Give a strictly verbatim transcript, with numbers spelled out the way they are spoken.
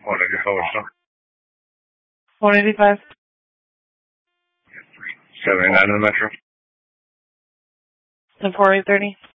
one eighty-five, what's up? one eighty-five. seventy-nine in the Metro. And four eight thirty.